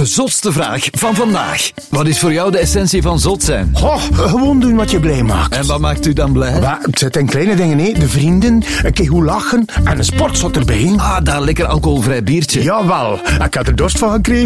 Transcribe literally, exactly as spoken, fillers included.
De zotste vraag van vandaag. Wat is voor jou de essentie van zot zijn? Goh, gewoon doen wat je blij maakt. En wat maakt u dan blij? Maar het zit in kleine dingen, hè. De vrienden, een keer goed lachen en een sportzot erbij. Ah, daar lekker alcoholvrij biertje. Jawel, ik had er dorst van gekregen.